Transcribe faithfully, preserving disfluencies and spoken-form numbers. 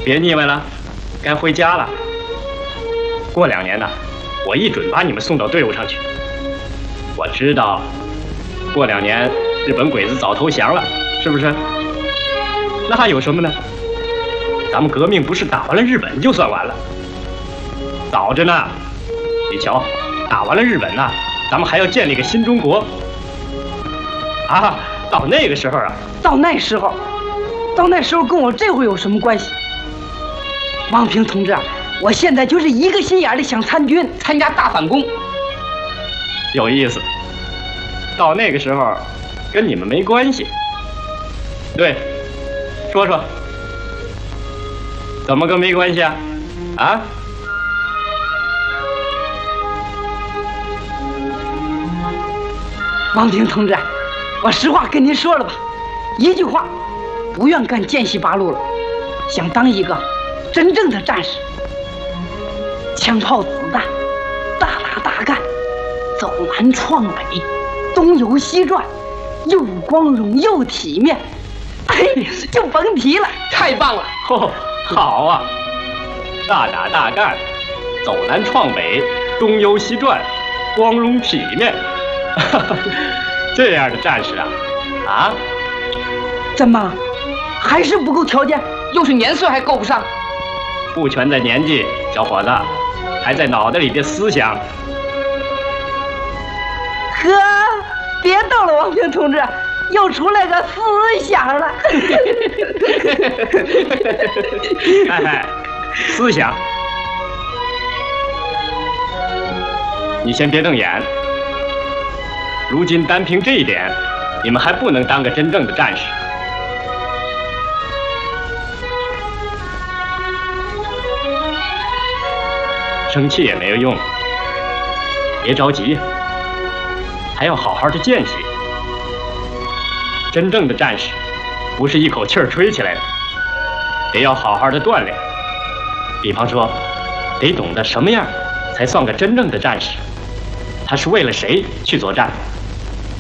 别腻歪了，该回家了。过两年呢，我一准把你们送到队伍上去。我知道，过两年日本鬼子早投降了，是不是？那还有什么呢？咱们革命不是打完了日本就算完了，早着呢。你瞧，打完了日本呢，咱们还要建立个新中国。啊，到那个时候啊， 到那时候，到那时候跟我这回有什么关系？王平同志，我现在就是一个心眼里想参军，参加大反攻。 有意思。到那个时候，跟你们没关系。对，说说，怎么个没关系啊？啊？ 王平同志，我实话跟您说了吧，一句话，不愿干见习八路了，想当一个真正的战士。枪炮子弹，大打大干，走南闯北，东游西转，又光荣又体面，哎，就甭提了，太棒了！ 哦，好啊，大打大干，走南闯北，东游西转，光荣体面。这样的战士啊，啊？ 怎么，还是不够条件？ 又是年岁还够不上？ 不全在年纪，小伙子，还在脑袋里的思想。 呵，别逗了，王平同志，又出来个思想了。 哎哎，思想，你先别瞪眼。如今单凭这一点，你们还不能当个真正的战士。生气也没有用，别着急，还要好好的见习。真正的战士，不是一口气儿吹起来的，得要好好的锻炼。比方说，得懂得什么样才算个真正的战士，他是为了谁去作战。